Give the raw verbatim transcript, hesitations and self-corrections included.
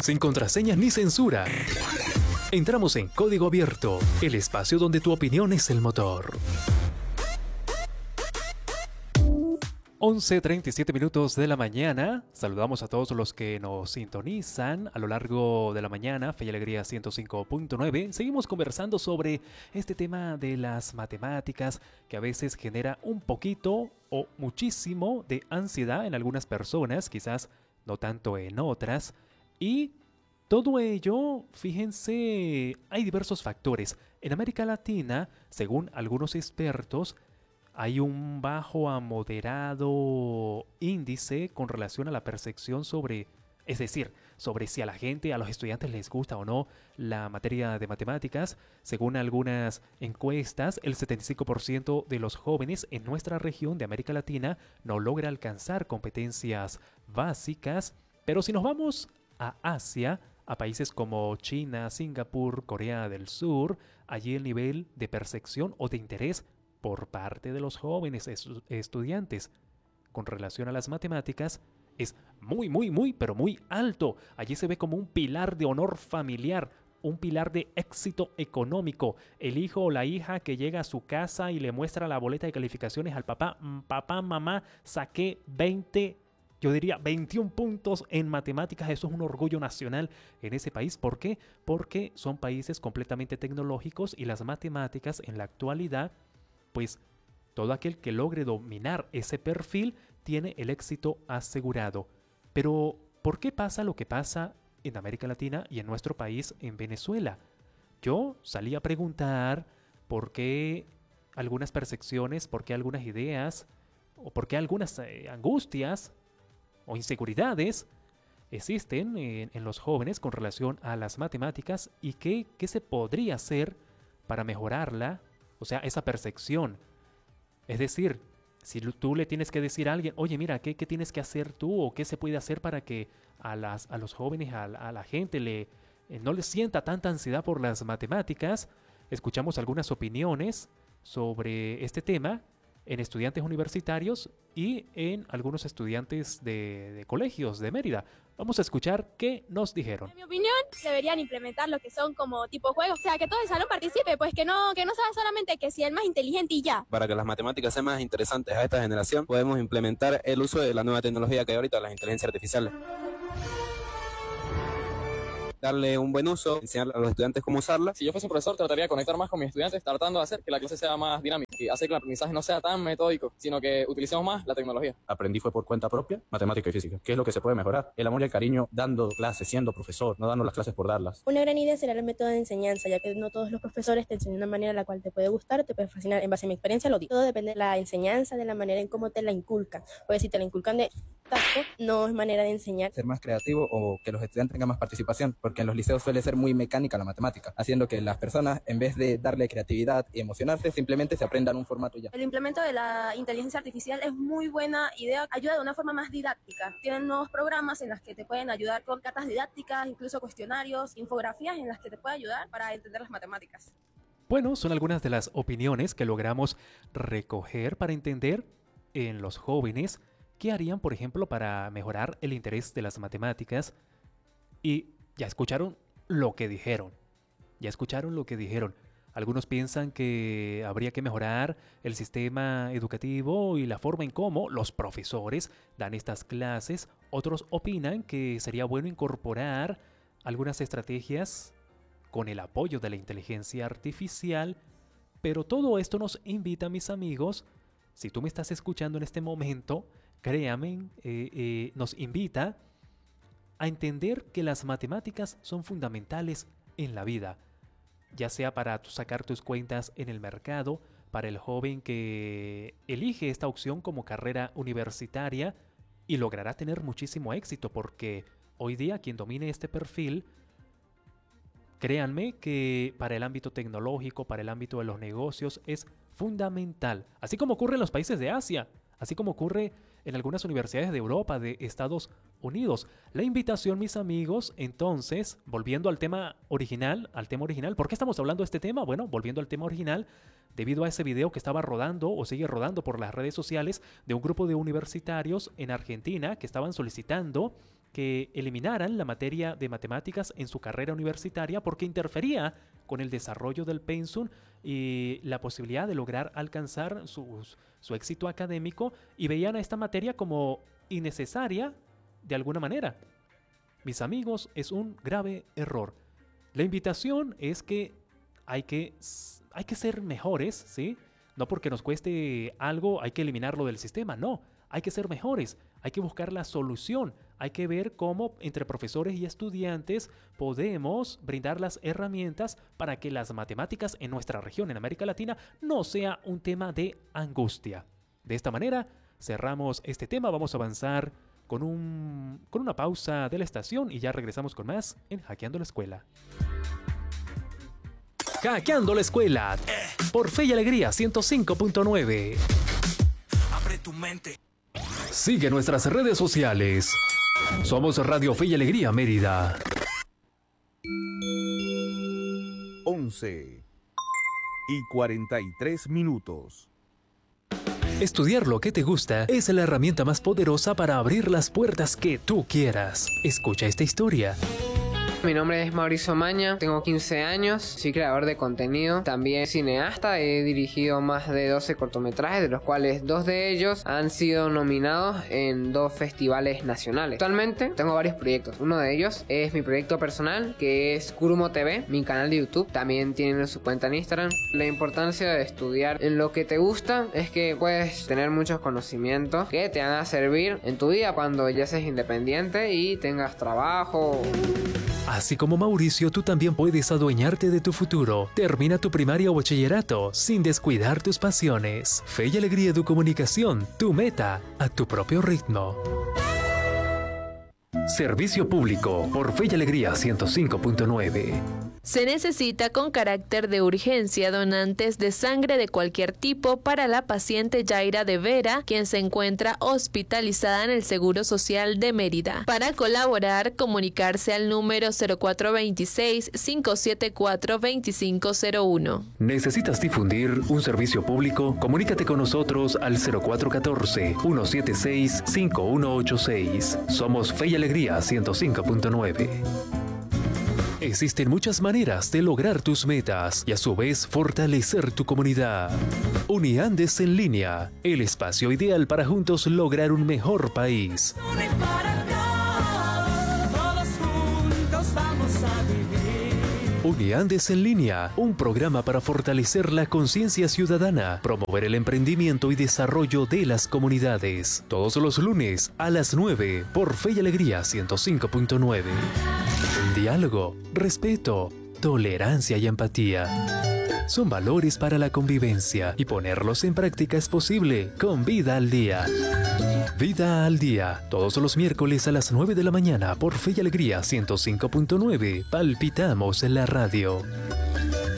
sin contraseñas ni censura. Entramos en Código Abierto, el espacio donde tu opinión es el motor. once treinta y siete minutos de la mañana. Saludamos a todos los que nos sintonizan a lo largo de la mañana. Fe y Alegría ciento cinco punto nueve. Seguimos conversando sobre este tema de las matemáticas que a veces genera un poquito o muchísimo de ansiedad en algunas personas, quizás no tanto en otras. Y todo ello, fíjense, hay diversos factores. En América Latina, según algunos expertos, hay un bajo a moderado índice con relación a la percepción sobre, es decir, sobre si a la gente, a los estudiantes les gusta o no la materia de matemáticas. Según algunas encuestas, el setenta y cinco por ciento de los jóvenes en nuestra región de América Latina no logra alcanzar competencias básicas. Pero si nos vamos a Asia, a países como China, Singapur, Corea del Sur, allí el nivel de percepción o de interés por parte de los jóvenes estu- estudiantes con relación a las matemáticas es muy, muy, muy, pero muy alto. Allí se ve como un pilar de honor familiar, un pilar de éxito económico. El hijo o la hija que llega a su casa y le muestra la boleta de calificaciones al papá. Papá, mamá, saqué veinte, yo diría veintiún puntos en matemáticas. Eso es un orgullo nacional en ese país. ¿Por qué? Porque son países completamente tecnológicos y las matemáticas en la actualidad, pues todo aquel que logre dominar ese perfil tiene el éxito asegurado. Pero, ¿por qué pasa lo que pasa en América Latina y en nuestro país, en Venezuela? Yo salí a preguntar por qué algunas percepciones, por qué algunas ideas, o por qué algunas eh, angustias o inseguridades existen en, en los jóvenes con relación a las matemáticas y qué, qué se podría hacer para mejorarla. O sea, esa percepción. Es decir, si tú le tienes que decir a alguien, oye, mira, ¿qué, qué tienes que hacer tú? ¿O qué se puede hacer para que a, las, a los jóvenes, a, a la gente, le, eh, no les sienta tanta ansiedad por las matemáticas? Escuchamos algunas opiniones sobre este tema en estudiantes universitarios y en algunos estudiantes de, de colegios de Mérida. Vamos a escuchar qué nos dijeron. En mi opinión, deberían implementar lo que son como tipo juegos, o sea, que todo el salón participe, pues que no que no sea solamente que si el más inteligente y ya. Para que las matemáticas sean más interesantes a esta generación, podemos implementar el uso de la nueva tecnología que hay ahorita, las inteligencias artificiales. Darle un buen uso, enseñar a los estudiantes cómo usarla. Si yo fuese un profesor, trataría de conectar más con mis estudiantes, tratando de hacer que la clase sea más dinámica y hacer que el aprendizaje no sea tan metódico, sino que utilicemos más la tecnología. Aprendí fue por cuenta propia, matemática y física. ¿Qué es lo que se puede mejorar? El amor y el cariño dando clases, siendo profesor, no dando las clases por darlas. Una gran idea será el método de enseñanza, ya que no todos los profesores te enseñan de una manera en la cual te puede gustar, te puede fascinar. En base a mi experiencia lo digo. Todo depende de la enseñanza, de la manera en cómo te la inculcan. Porque si te la inculcan de taco, no es manera de enseñar. Ser más creativo o que los estudiantes tengan más participación, porque en los liceos suele ser muy mecánica la matemática, haciendo que las personas, en vez de darle creatividad y emocionarse, simplemente se aprendan un formato y ya. El implemento de la inteligencia artificial es muy buena idea, ayuda de una forma más didáctica. Tienen nuevos programas en los que te pueden ayudar con cartas didácticas, incluso cuestionarios, infografías en las que te puede ayudar para entender las matemáticas. Bueno, son algunas de las opiniones que logramos recoger para entender en los jóvenes qué harían, por ejemplo, para mejorar el interés de las matemáticas. Y ya escucharon lo que dijeron. Ya escucharon lo que dijeron. Algunos piensan que habría que mejorar el sistema educativo y la forma en cómo los profesores dan estas clases. Otros opinan que sería bueno incorporar algunas estrategias con el apoyo de la inteligencia artificial. Pero todo esto nos invita, mis amigos, si tú me estás escuchando en este momento, créame, eh, eh, nos invita a entender que las matemáticas son fundamentales en la vida, ya sea para sacar tus cuentas en el mercado, para el joven que elige esta opción como carrera universitaria y logrará tener muchísimo éxito, porque hoy día quien domine este perfil, créanme que para el ámbito tecnológico, para el ámbito de los negocios es fundamental, así como ocurre en los países de Asia, así como ocurre en algunas universidades de Europa, de Estados Unidos. La invitación, mis amigos, entonces, volviendo al tema original, al tema original, ¿por qué estamos hablando de este tema? Bueno, volviendo al tema original, debido a ese video que estaba rodando o sigue rodando por las redes sociales de un grupo de universitarios en Argentina que estaban solicitando que eliminaran la materia de matemáticas en su carrera universitaria porque interfería con el desarrollo del pensum y la posibilidad de lograr alcanzar su, su éxito académico, y veían a esta materia como innecesaria de alguna manera. Mis amigos, es un grave error. La invitación es que hay que, hay que ser mejores, ¿sí? No porque nos cueste algo hay que eliminarlo del sistema, no. Hay que ser mejores, hay que buscar la solución, hay que ver cómo entre profesores y estudiantes podemos brindar las herramientas para que las matemáticas en nuestra región, en América Latina, no sea un tema de angustia. De esta manera, cerramos este tema, vamos a avanzar con, un, con una pausa de la estación y ya regresamos con más en Hackeando la Escuela. Hackeando la Escuela, por Fe y Alegría ciento cinco punto nueve. Abre tu mente. Sigue nuestras redes sociales. Somos Radio Fe y Alegría Mérida. once y cuarenta y tres minutos. Estudiar lo que te gusta es la herramienta más poderosa para abrir las puertas que tú quieras. Escucha esta historia. Mi nombre es Mauricio Maña, tengo quince años, soy creador de contenido, también cineasta, he dirigido más de doce cortometrajes, de los cuales dos de ellos han sido nominados en dos festivales nacionales. Actualmente tengo varios proyectos, uno de ellos es mi proyecto personal, que es Kurumo T V, mi canal de YouTube, también tienen su cuenta en Instagram. La importancia de estudiar en lo que te gusta es que puedes tener muchos conocimientos que te van a servir en tu vida cuando ya seas independiente y tengas trabajo. Así como Mauricio, tú también puedes adueñarte de tu futuro. Termina tu primaria o bachillerato sin descuidar tus pasiones. Fe y Alegría de Comunicación, tu meta, a tu propio ritmo. Servicio público por Fe y Alegría ciento cinco punto nueve. Se necesita con carácter de urgencia donantes de sangre de cualquier tipo para la paciente Yaira de Vera, quien se encuentra hospitalizada en el Seguro Social de Mérida. Para colaborar, comunicarse al número cero cuatro veintiséis, cinco siete cuatro, veinticinco cero uno. ¿Necesitas difundir un servicio público? Comunícate con nosotros al cero cuatro uno cuatro, uno siete seis, cinco uno ocho seis. Somos Fe y Alegría ciento cinco punto nueve. Existen muchas maneras de lograr tus metas y a su vez fortalecer tu comunidad. Uniandes en línea, el espacio ideal para juntos lograr un mejor país. Uniandes en línea, un programa para fortalecer la conciencia ciudadana, promover el emprendimiento y desarrollo de las comunidades. Todos los lunes a las nueve por Fe y Alegría ciento cinco punto nueve. Diálogo, respeto, tolerancia y empatía son valores para la convivencia y ponerlos en práctica es posible con Vida al Día. Vida al Día, todos los miércoles a las nueve de la mañana por Fe y Alegría ciento cinco punto nueve. Palpitamos en la radio.